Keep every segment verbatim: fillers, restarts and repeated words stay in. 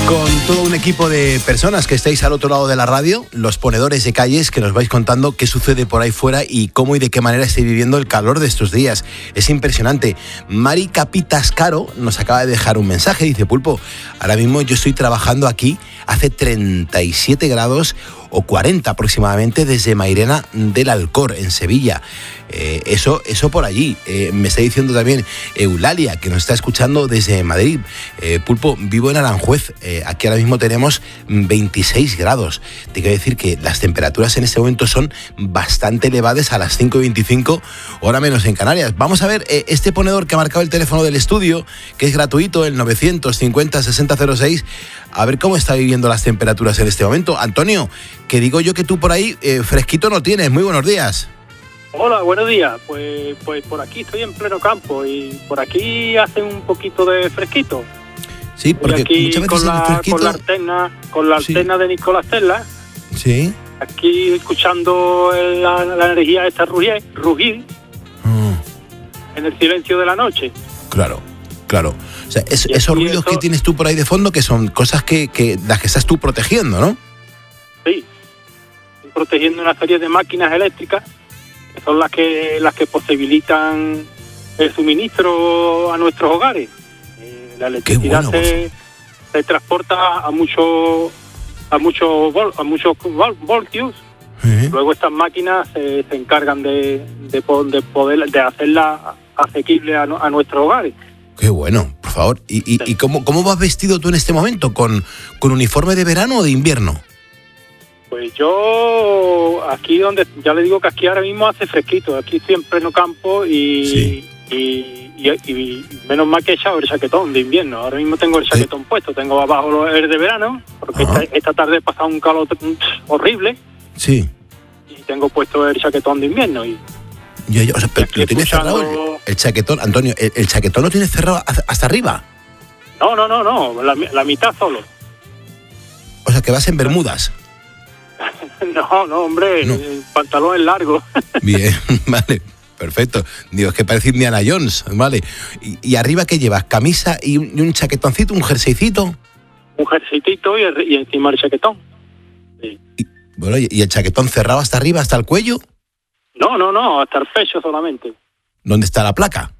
Con todo un equipo de personas que estáis al otro lado de la radio, los ponedores de calles, que nos vais contando qué sucede por ahí fuera y cómo y de qué manera estáis viviendo el calor de estos días. Es impresionante. Mari Capitascaro nos acaba de dejar un mensaje, dice: Pulpo, ahora mismo yo estoy trabajando aquí, hace treinta y siete grados o cuarenta aproximadamente desde Mairena del Alcor, en Sevilla. Eh, eso, eso por allí. Eh, me está diciendo también Eulalia, que nos está escuchando desde Madrid. Eh, Pulpo, vivo en Aranjuez. Eh, aquí ahora mismo tenemos veintiséis grados. Te quiero decir que las temperaturas en este momento son bastante elevadas a las cinco y veinticinco, hora menos en Canarias. Vamos a ver eh, este ponedor que ha marcado el teléfono del estudio, que es gratuito, el novecientos cincuenta sesenta cero seis. A ver cómo está viviendo las temperaturas en este momento. Antonio, que digo yo que tú por ahí eh, fresquito no tienes. Muy buenos días. Hola, buenos días. Pues, pues por aquí estoy en pleno campo y por aquí hace un poquito de fresquito. Sí, porque aquí muchas veces con la, el fresquito... con la alterna, con la Sí. alterna de Nicolás Tesla. Sí. Aquí escuchando la, la energía esta rugir, rugir Mm, en el silencio de la noche. claro, claro. O sea, es- Y esos aquí ruidos eso- que tienes tú por ahí de fondo, que son cosas que, que las que estás tú protegiendo, ¿no? Sí, estoy protegiendo una serie de máquinas eléctricas que son las que las que posibilitan el suministro a nuestros hogares. Eh, la electricidad bueno, se, se transporta a muchos a muchos vol- a muchos vol- voltios. ¿Eh? Luego estas máquinas se, se encargan de, de, po- de poder de hacerla asequible a, no- a nuestros hogares. Qué bueno, por favor. ¿Y, y, y cómo, cómo vas vestido tú en este momento? ¿Con, con uniforme de verano o de invierno? Pues yo aquí donde ya le digo que aquí ahora mismo hace fresquito, aquí estoy en pleno campo y, Sí. y, y, y menos mal que he echado el chaquetón de invierno. Ahora mismo tengo el chaquetón puesto, tengo abajo el de verano, porque Ajá. esta, esta tarde he pasado un calor mm, horrible Sí. y tengo puesto el chaquetón de invierno. Y Ya, ya, o sea, pero Aquí lo tienes escuchando- cerrado el, el chaquetón, Antonio, el, el chaquetón lo tienes cerrado hasta, hasta arriba. no, no, no, no, la, la mitad solo. O sea, que vas en bermudas. No, no, hombre, No. el pantalón es largo. Bien, vale, perfecto. Digo, es que parece Indiana Jones, vale. ¿Y, y arriba qué llevas? ¿Camisa y un, y un chaquetoncito, un jerseycito? Un jerseycito y, el- y encima el chaquetón. Sí. Y, bueno, ¿y y el chaquetón cerrado hasta arriba, hasta el cuello? No, no, no, hasta el pecho solamente. ¿Dónde está la placa?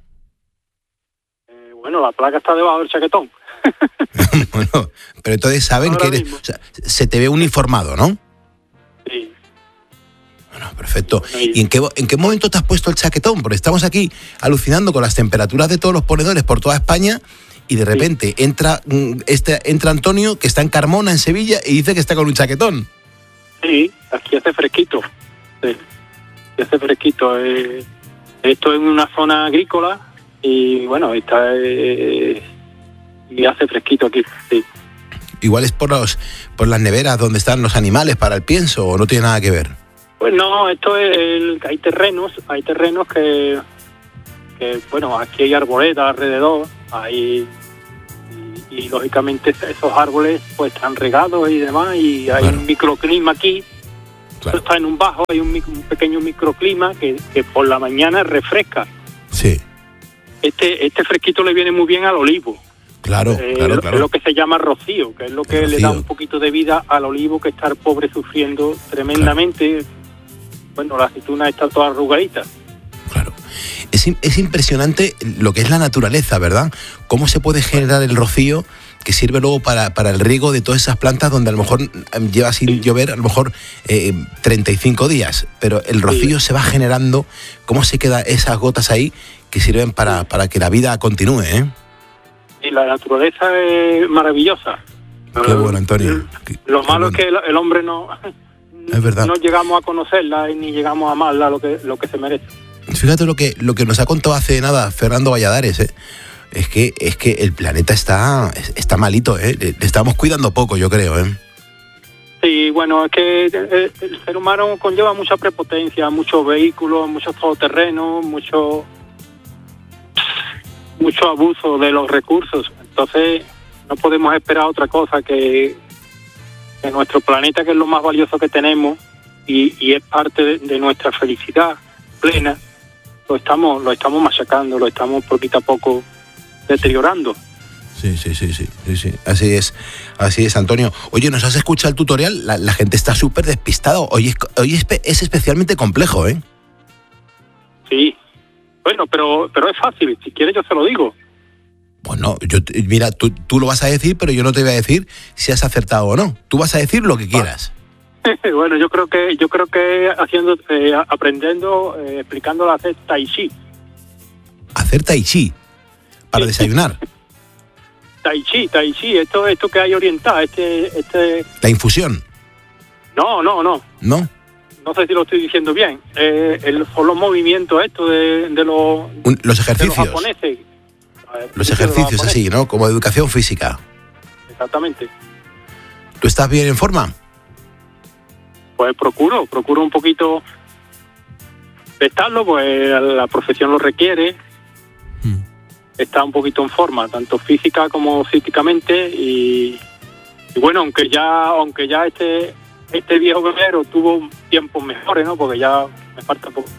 Eh, bueno, la placa está debajo del chaquetón. Bueno, pero entonces saben Ahora que eres, mismo. o sea, se te ve uniformado, ¿no? Sí. Bueno, perfecto. Y- ¿Y en qué, en qué momento te has puesto el chaquetón? Porque estamos aquí alucinando con las temperaturas de todos los ponedores por toda España y de repente entra, mm, este, entra Antonio, que está en Carmona, en Sevilla, y dice que está con un chaquetón. Sí, aquí hace fresquito. Sí, aquí hace fresquito. Eh, esto es una zona agrícola y bueno, está eh, y hace fresquito aquí. Sí. Igual es por, los, por las neveras donde están los animales para el pienso, o no tiene nada que ver. Pues no, esto es el, hay terrenos, hay terrenos que, que bueno, aquí hay arboledas alrededor, hay y, y lógicamente esos árboles pues están regados y demás y hay Claro. un microclima aquí. Claro. Esto está en un bajo, hay un, mic- un pequeño microclima que, que por la mañana refresca. Sí, Este este fresquito le viene muy bien al olivo. claro, Eh, claro, Es claro. lo que se llama rocío, que es lo que El le da rocío. un poquito de vida al olivo que está el pobre sufriendo tremendamente. Bueno, la aceituna está toda arrugadita. Claro. Es, im- es impresionante lo que es la naturaleza, ¿verdad? Cómo se puede generar el rocío que sirve luego para, para el riego de todas esas plantas donde a lo mejor em, lleva sin Sí. llover a lo mejor eh, treinta y cinco días, pero el rocío se va generando, cómo se quedan esas gotas ahí que sirven para, para que la vida continúe, ¿eh? Y la naturaleza es maravillosa. Qué bueno, Antonio. Qué- Lo qué malo bueno. es que el, el hombre no, Es verdad. no llegamos a conocerla y ni llegamos a amarla lo que, lo que se merece. Fíjate lo que, lo que nos ha contado hace nada Fernando Valladares, ¿eh? Es que, es que el planeta está, está malito, ¿eh? Le, le estamos cuidando poco, yo creo, ¿eh? Sí, bueno, es que el, el ser humano conlleva mucha prepotencia, muchos vehículos, muchos todoterrenos, mucho, mucho abuso de los recursos. Entonces, no podemos esperar otra cosa que, que nuestro planeta, que es lo más valioso que tenemos y, y es parte de, de nuestra felicidad plena, lo estamos, lo estamos machacando, lo estamos poquito a poco deteriorando. Sí, sí, sí, sí, sí, sí. Así es, así es, Antonio. Oye, ¿nos has escuchado el tutorial? La, la gente está súper despistada. Hoy, es, hoy es, es especialmente complejo, ¿eh? Sí. Bueno, pero pero es fácil. Si quieres yo se lo digo. Bueno, yo, mira, tú, tú lo vas a decir, pero yo no te voy a decir si has acertado o no. Tú vas a decir lo que quieras. Bueno, yo creo que yo creo que haciendo, eh, aprendiendo, eh, explicándolo a hacer tai chi. Hacer tai chi para sí. desayunar. Tai chi, tai chi, esto esto que hay oriental, este este. La infusión. No, no, no. No. No sé si lo estoy diciendo bien. Eh, el, son los movimientos estos de, de los. Un, los ejercicios. De los japoneses. Los ejercicios así, ¿no? Como educación física. Exactamente. ¿Tú estás bien en forma? Pues procuro, procuro un poquito de estarlo, pues la profesión lo requiere. Hmm. Está un poquito en forma, tanto física como psíquicamente. Y, y bueno, aunque ya aunque ya este este viejo guerrero tuvo tiempos mejores, ¿no? Porque ya me falta poco.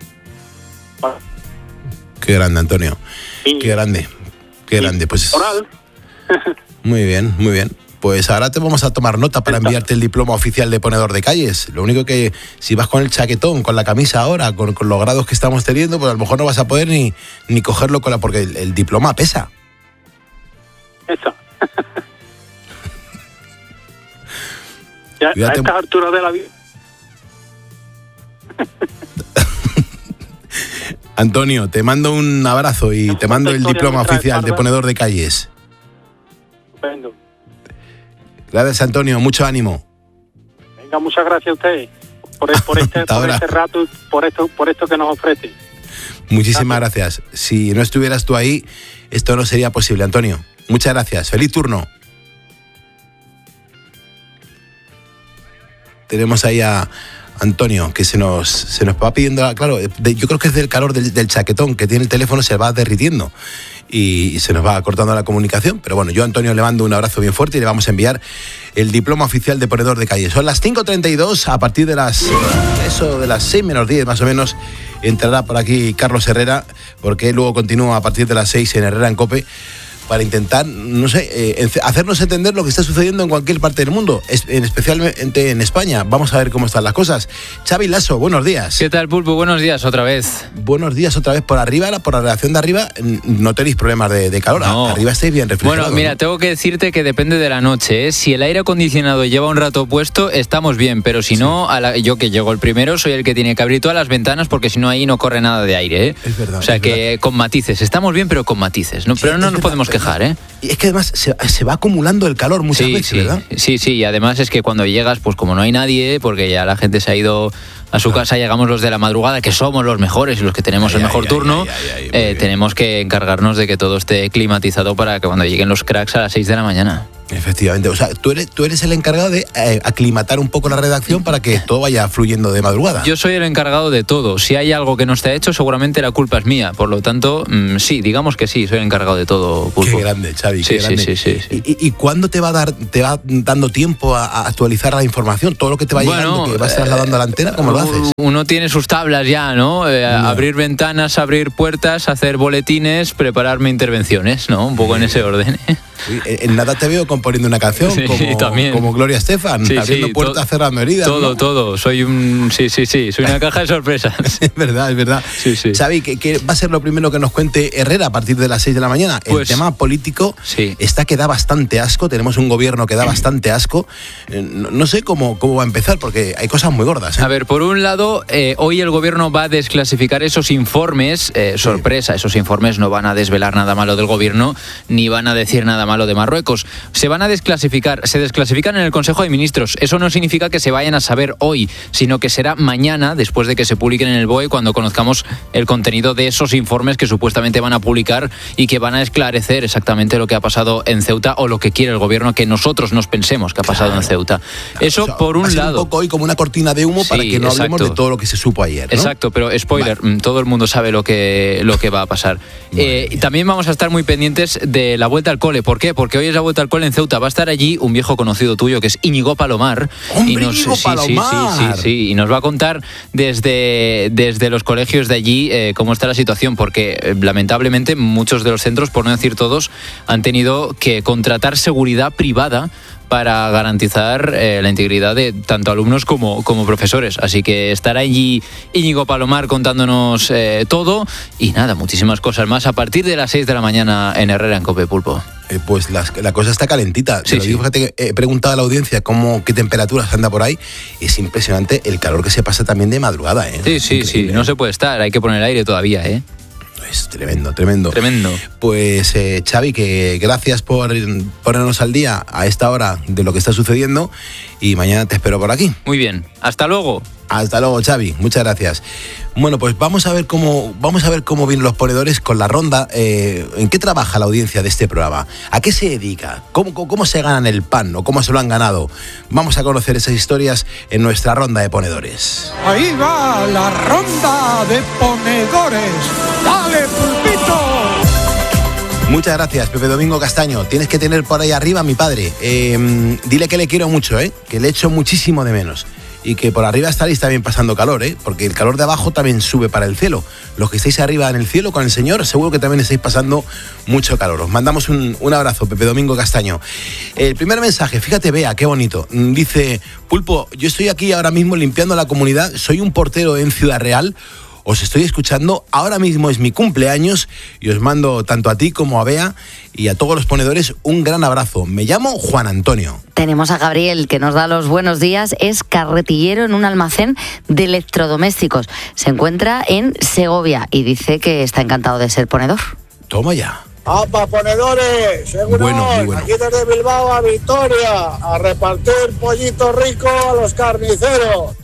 Qué grande, Antonio. Sí. Qué grande, qué sí. grande. Pues Oral. Muy bien, muy bien. Pues ahora te vamos a tomar nota para enviarte el diploma oficial de ponedor de calles. Lo único que si vas con el chaquetón, con la camisa ahora, con, con los grados que estamos teniendo, pues a lo mejor no vas a poder ni, ni cogerlo con la... porque el, el diploma pesa. Eso. Ya, a estas alturas de la vida. Antonio, te mando un abrazo y te mando el diploma oficial de ponedor de calles. Estupendo. Gracias, Antonio, mucho ánimo. Venga, muchas gracias a ustedes por, por, este, por este rato, por esto, por esto que nos ofrece. Muchísimas gracias. gracias. Si no estuvieras tú ahí, esto no sería posible, Antonio. Muchas gracias. Feliz turno. Tenemos ahí a Antonio, que se nos se nos va pidiendo, claro, de, yo creo que es del calor del, del chaquetón que tiene el teléfono, se va derritiendo y, y se nos va cortando la comunicación, pero bueno, yo a Antonio le mando un abrazo bien fuerte y le vamos a enviar el diploma oficial de ponedor de calles. Son las cinco treinta y dos, a partir de las eso de las seis menos diez más o menos entrará por aquí Carlos Herrera, porque luego continúa a partir de las seis en Herrera en COPE, para intentar, no sé, eh, hacernos entender lo que está sucediendo en cualquier parte del mundo, en especialmente en España. Vamos a ver cómo están las cosas. Xavi Lasso, buenos días. ¿Qué tal, Pulpo? Buenos días otra vez. Buenos días otra vez. Por arriba, por la redacción de arriba, no tenéis problemas de, de calor. No. Arriba estáis bien refrigerados. Bueno, mira, ¿no? Tengo que decirte que depende de la noche, ¿eh? Si el aire acondicionado lleva un rato puesto, estamos bien, pero si sí. no, a la, yo que llego el primero, soy el que tiene que abrir todas las ventanas, porque si no ahí no corre nada de aire, ¿eh? Es verdad. O sea es que verdad. Con matices, estamos bien, pero con matices, ¿no? Sí, pero no nos podemos quejar, ¿eh? Es que además se, se va acumulando el calor muchas sí, veces, sí, ¿verdad? Sí, sí, y además es que cuando llegas, pues como no hay nadie, porque ya la gente se ha ido a su casa, llegamos los de la madrugada, que somos los mejores y los que tenemos ay, el mejor ay, turno, ay, ay, ay, eh, tenemos que encargarnos de que todo esté climatizado para que cuando lleguen los cracks a las seis de la mañana. Efectivamente, o sea, tú eres, tú eres el encargado de eh, aclimatar un poco la redacción para que todo vaya fluyendo de madrugada. Yo soy el encargado de todo. Si hay algo que no está hecho, seguramente la culpa es mía. Por lo tanto, mmm, sí, digamos que sí, soy el encargado de todo. Pulpo. Qué grande, Xavi, sí, qué grande. Sí, sí, sí, sí. ¿Y, y, y cuándo te va a dar, te va dando tiempo a, a actualizar la información? Todo lo que te va bueno, llegando, que vas trasladando a la antena, ¿cómo uh, lo haces? Uno tiene sus tablas ya, ¿no? Eh, no. Abrir ventanas, abrir puertas, hacer boletines, prepararme intervenciones, ¿no? Un poco en ese orden. Uy, en nada te veo componiendo una canción, sí, como, también. como Gloria Estefan, sí, abriendo sí, puertas, to- cerrando heridas. Todo, ¿no? todo. Soy un... Sí, sí, sí. Soy una caja de sorpresas. Es verdad, es verdad. Sí, sí. Xavi, ¿qué, ¿qué va a ser lo primero que nos cuente Herrera a partir de las seis de la mañana? Pues, el tema político sí. está que da bastante asco. Tenemos un gobierno que da bastante asco. No, no sé cómo, cómo va a empezar, porque hay cosas muy gordas, ¿eh? A ver, por un lado, eh, hoy el gobierno va a desclasificar esos informes. Eh, sorpresa, sí. Esos informes no van a desvelar nada malo del gobierno, ni van a decir nada malo de Marruecos. Se van a desclasificar, se desclasifican en el Consejo de Ministros. Eso no significa que se vayan a saber hoy, sino que será mañana, después de que se publiquen en el B O E, cuando conozcamos el contenido de esos informes que supuestamente van a publicar y que van a esclarecer exactamente lo que ha pasado en Ceuta o lo que quiere el gobierno que nosotros nos pensemos que ha pasado claro. en Ceuta. Eso, o sea, por un va a ser lado. un poco hoy como una cortina de humo, sí, para que no exacto. hablemos de todo lo que se supo ayer, ¿no? Exacto, pero spoiler, vale. todo el mundo sabe lo que, lo que va a pasar. Eh, también vamos a estar muy pendientes de la vuelta al cole, porque ¿Por qué? Porque hoy es la vuelta al cole en Ceuta. Va a estar allí un viejo conocido tuyo que es Íñigo Palomar. ¡Hombre, y nos, Íñigo sí, Palomar! Sí, sí, sí, sí, y nos va a contar desde, desde los colegios de allí eh, cómo está la situación, porque eh, lamentablemente muchos de los centros, por no decir todos, han tenido que contratar seguridad privada para garantizar eh, la integridad de tanto alumnos como, como profesores. Así que estará allí Íñigo Palomar contándonos eh, todo y nada, muchísimas cosas más a partir de las seis de la mañana en Herrera en Cope Pulpo. Eh, pues las, la cosa está calentita. Sí, Te lo sí. digo, fíjate, he preguntado a la audiencia cómo, qué temperaturas anda por ahí. Es impresionante el calor que se pasa también de madrugada, ¿eh? Sí, sí, sí, no se puede estar, hay que poner el aire todavía, ¿eh? Es tremendo, tremendo. Tremendo. Pues eh, Xavi, que gracias por ponernos al día a esta hora de lo que está sucediendo y mañana te espero por aquí. Muy bien, hasta luego. Hasta luego, Xavi, muchas gracias. Bueno, pues vamos a ver cómo vamos a ver cómo vienen los ponedores con la ronda. Eh, ¿En qué trabaja la audiencia de este programa? ¿A qué se dedica? ¿Cómo, cómo, cómo se ganan el pan o cómo se lo han ganado? Vamos a conocer esas historias en nuestra ronda de ponedores. Ahí va la ronda de ponedores. ¡Dale, pulpito! Muchas gracias, Pepe Domingo Castaño. Tienes que tener por ahí arriba a mi padre. Eh, dile que le quiero mucho, ¿eh? Que le echo muchísimo de menos. Y que por arriba estaréis también pasando calor, ¿eh? Porque el calor de abajo también sube para el cielo. Los que estáis arriba en el cielo con el Señor, seguro que también estáis pasando mucho calor. Os mandamos un, un abrazo, Pepe Domingo Castaño. El primer mensaje, fíjate, Bea, qué bonito. Dice, Pulpo, yo estoy aquí ahora mismo limpiando la comunidad, soy un portero en Ciudad Real. Os estoy escuchando, ahora mismo es mi cumpleaños y os mando tanto a ti como a Bea y a todos los ponedores un gran abrazo. Me llamo Juan Antonio. Tenemos a Gabriel, que nos da los buenos días, es carretillero en un almacén de electrodomésticos. Se encuentra en Segovia y dice que está encantado de ser ponedor. Toma ya. ¡Apa, ponedores! Seguro, Bueno, muy bueno. aquí desde Bilbao a Vitoria, a repartir pollito rico a los carniceros.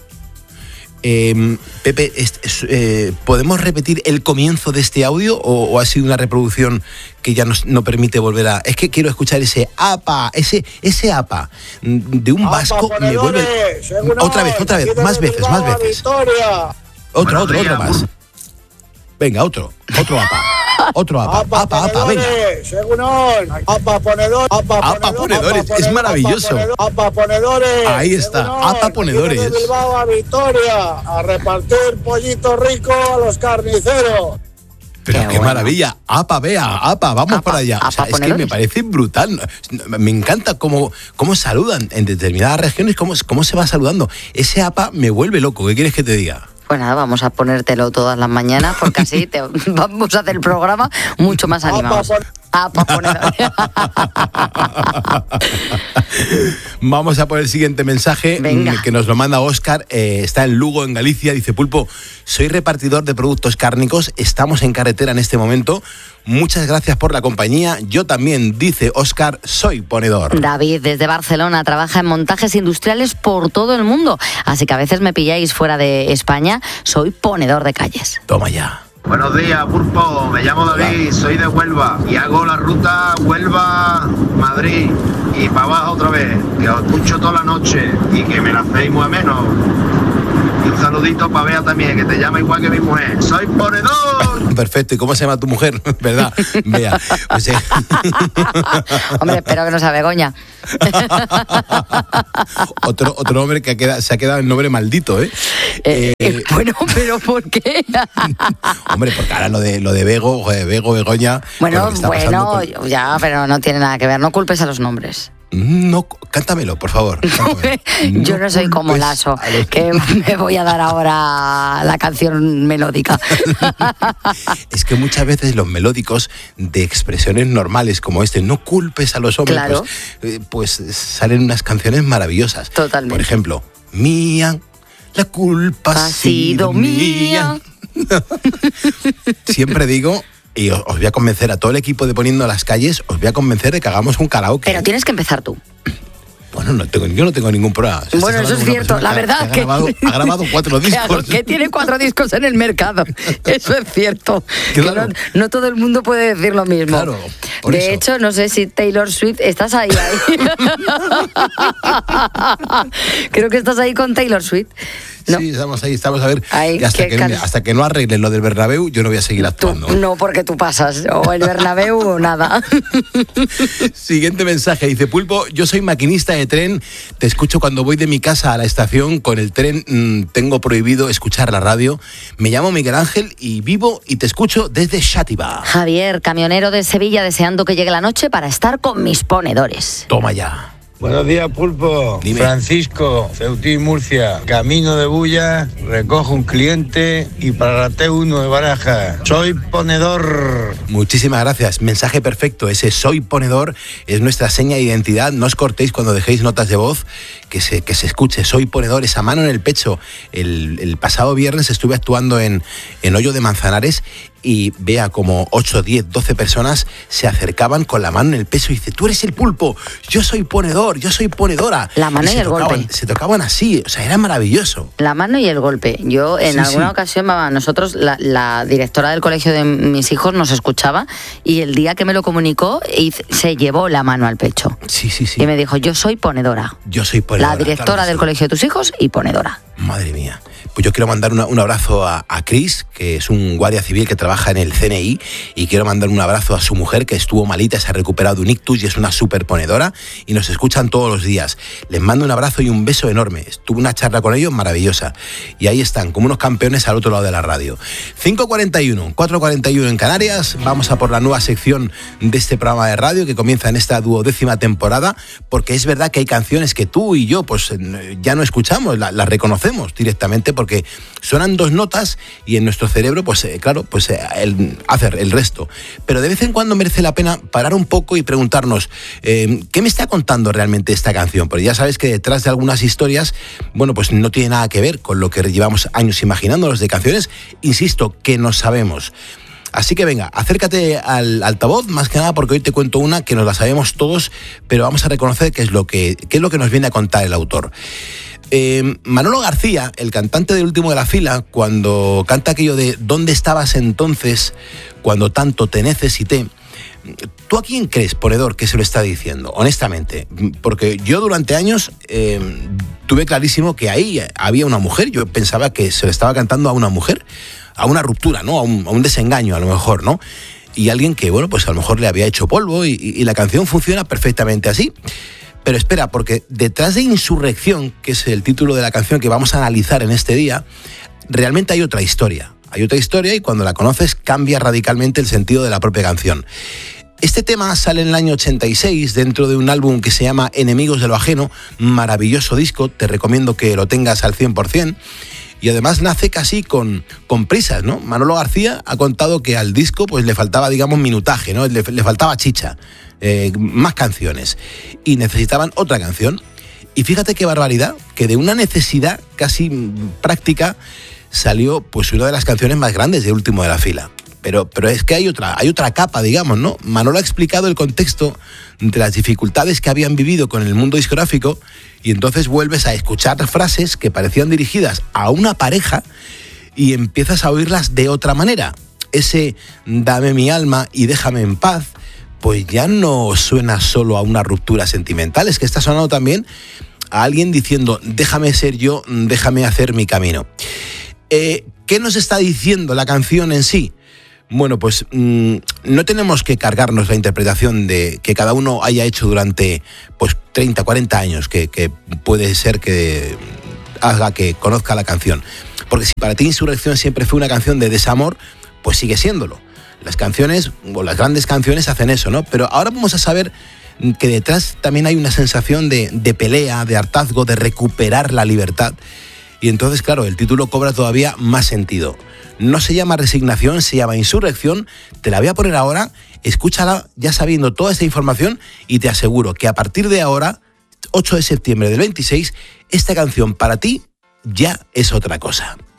Eh, Pepe, es- es- eh, ¿podemos repetir el comienzo de este audio o, o ha sido una reproducción que ya nos, no permite volver a...? Es que quiero escuchar ese apa, ese, ese apa mm, de un ¡Apa, vasco me ponedores! vuelve... Seguro, Otra vez, otra vez, aquí más desde veces, más Bilbao a veces. Vitoria. Otro, otro, otro más. Venga, otro, otro apa. Otro apa, ¡Apa, apa, apa, venga. ponedores! Seguro, ¡apa, ponedor! ¡Apa, Apa, ponedores, apa, es ponedor, maravilloso. ¡apa, ponedor! ¡Apa, ponedores! Ahí está, Seguro, apa, aquí ponedores. desde Bilbao a Vitoria, a repartir pollito rico a los carniceros. Pero Qué qué, bueno. maravilla. Apa, Bea, apa, vamos Apa, para allá. O sea, apa, es que me ponedores. parece brutal. Me encanta cómo, cómo saludan en determinadas regiones, cómo, cómo se va saludando. Ese apa me vuelve loco. ¿Qué quieres que te diga? Pues nada, vamos a ponértelo todas las mañanas porque así te, vamos a hacer el programa mucho más animados. pon- Apa, ponedor. Vamos a por el siguiente mensaje Venga. mm, que nos lo manda Óscar. Eh, está en Lugo, en Galicia. Dice, Pulpo, soy repartidor de productos cárnicos. Estamos en carretera en este momento. Muchas gracias por la compañía. Yo también, dice Óscar, soy ponedor. David, desde Barcelona, trabaja en montajes industriales por todo el mundo. Así que a veces me pilláis fuera de España. Soy ponedor de calles. Toma ya. Buenos días, Pulpo. Me llamo David, soy de Huelva y hago la ruta Huelva-Madrid y para abajo otra vez, que os escucho toda la noche y que me la hacéis muy ameno. Y un saludito para Bea también, que te llama igual que mi mujer. ¡Soy ponedor! Perfecto. ¿Y cómo se llama tu mujer? ¿Verdad? Vea. Pues, eh, Hombre, espero que no sea Begoña. otro, otro hombre que ha quedado- se ha quedado el nombre maldito, ¿eh? Eh, Eh, bueno, pero ¿por qué? Hombre, porque ahora lo de lo de Bego, joder, Bego, Begoña. con lo Bueno, que está pasando bueno, con- ya, pero no tiene nada que ver. No culpes a los nombres. No, cántamelo, por favor. cántamelo. Yo no soy como culpes Lasso, a los- que me voy a dar ahora la canción melódica. Es que muchas veces los melódicos de expresiones normales como este, no culpes a los hombres, Claro. pues, eh, pues salen unas canciones maravillosas. Totalmente. Por ejemplo, mía, la culpa ha sido mía. Siempre digo, y os, os voy a convencer a todo el equipo de Poniendo a las Calles, os voy a convencer de que hagamos un karaoke. Pero tienes que empezar tú. Bueno, no tengo, yo no tengo ningún problema. O sea, Bueno, estás eso es hablando con cierto. una La persona verdad que, que... ha grabado, ha grabado cuatro discos. Claro, que tiene cuatro discos en el mercado. Eso es cierto. Que Claro. no, no todo el mundo puede decir lo mismo. Claro, por de eso. hecho, no sé si Taylor Swift... ¿Estás ahí? ahí? Creo que estás ahí con Taylor Swift. ¿no? Sí, estamos ahí, estamos a ver. Ay, hasta, que, can... hasta que no arreglen lo del Bernabéu, yo no voy a seguir actuando. Tú, no, porque tú pasas, o el Bernabéu o nada. Siguiente mensaje, dice Pulpo, yo soy maquinista de tren, te escucho cuando voy de mi casa a la estación, con el tren mmm, tengo prohibido escuchar la radio. Me llamo Miguel Ángel y vivo y te escucho desde Xàtiva. Javier, camionero de Sevilla, deseando que llegue la noche para estar con mis ponedores. Toma ya. Buenos días, Pulpo. Dime. Francisco, Ceutí, Murcia. Camino de Bulla, recojo un cliente y para la T uno de Baraja. Soy ponedor. Muchísimas gracias. Mensaje perfecto. Ese soy ponedor es nuestra seña de identidad. No os cortéis cuando dejéis notas de voz. Que se, que se escuche. Soy ponedor. Esa mano en el pecho. El, el pasado viernes estuve actuando en, en Hoyo de Manzanares y vea como ocho, diez, doce personas se acercaban con la mano en el pecho y dice, tú eres el Pulpo, yo soy ponedor, yo soy ponedora. La mano y, y el tocaban, golpe. Se tocaban así, o sea, era maravilloso. La mano y el golpe. Yo en sí, alguna sí. ocasión, mamá, nosotros, la, la directora del colegio de mis hijos nos escuchaba y el día que me lo comunicó se llevó la mano al pecho. Sí, sí, sí. Y me dijo, yo soy ponedora. Yo soy ponedora. La directora claro, del sí. colegio de tus hijos y ponedora. Madre mía. Pues yo quiero mandar una, un abrazo a, a Chris, que es un guardia civil que trabaja en el C N I, y quiero mandar un abrazo a su mujer, que estuvo malita, se ha recuperado de un ictus y es una súper ponedora, y nos escuchan todos los días. Les mando un abrazo y un beso enorme. Tuve una charla con ellos maravillosa. Y ahí están, como unos campeones al otro lado de la radio. cinco cuarenta y uno, cuatro cuarenta y uno en Canarias. Vamos a por la nueva sección de este programa de radio que comienza en esta duodécima temporada, porque es verdad que hay canciones que tú y yo pues ya no escuchamos, las la reconocemos directamente porque porque suenan dos notas y en nuestro cerebro, pues eh, claro, pues eh, el, hacer el resto. Pero de vez en cuando merece la pena parar un poco y preguntarnos, eh, ¿qué me está contando realmente esta canción? Porque ya sabes que detrás de algunas historias, bueno, pues no tiene nada que ver con lo que llevamos años imaginándonos de canciones, insisto, que no sabemos. Así que venga, acércate al altavoz, más que nada porque hoy te cuento una que nos la sabemos todos, pero vamos a reconocer qué es lo que, qué es lo que nos viene a contar el autor. Eh, Manolo García, el cantante del Último de la Fila, cuando canta aquello de ¿dónde estabas entonces cuando tanto te necesité? ¿Tú a quién crees, ponedor, que se lo está diciendo? Honestamente, porque yo durante años eh, tuve clarísimo que ahí había una mujer, yo pensaba que se le estaba cantando a una mujer, a una ruptura, ¿no? A un, a un desengaño a lo mejor, ¿no? Y alguien que, bueno, pues a lo mejor le había hecho polvo y, y, y la canción funciona perfectamente así. Pero espera, porque detrás de Insurrección, que es el título de la canción que vamos a analizar en este día, realmente hay otra historia. Hay otra historia y cuando la conoces cambia radicalmente el sentido de la propia canción. Este tema sale en el año ochenta y seis dentro de un álbum que se llama Enemigos de lo Ajeno, maravilloso disco, te recomiendo que lo tengas al cien por ciento. Y además nace casi con, con prisas, ¿no? Manolo García ha contado que al disco pues le faltaba, digamos, minutaje, ¿no? Le, le faltaba chicha, eh, más canciones. Y necesitaban otra canción. Y fíjate qué barbaridad, que de una necesidad casi práctica salió pues una de las canciones más grandes de Último de la Fila. Pero, pero es que hay otra, hay otra capa, digamos, ¿no? Manolo ha explicado el contexto de las dificultades que habían vivido con el mundo discográfico y entonces vuelves a escuchar frases que parecían dirigidas a una pareja y empiezas a oírlas de otra manera. Ese dame mi alma y déjame en paz, pues ya no suena solo a una ruptura sentimental, es que está sonando también a alguien diciendo déjame ser yo, déjame hacer mi camino. Eh, ¿Qué nos está diciendo la canción en sí? Bueno, pues mmm, no tenemos que cargarnos la interpretación de que cada uno haya hecho durante pues treinta, cuarenta años, que, que puede ser que haga que conozca la canción. Porque si para ti Insurrección siempre fue una canción de desamor, pues sigue siéndolo. Las canciones, o las grandes canciones hacen eso, ¿no? Pero ahora vamos a saber que detrás también hay una sensación de, de pelea, de hartazgo, de recuperar la libertad. Y entonces, claro, el título cobra todavía más sentido. No se llama Resignación, se llama Insurrección. Te la voy a poner ahora, escúchala ya sabiendo toda esta información y te aseguro que a partir de ahora, ocho de septiembre del veintiséis, esta canción para ti ya es otra cosa.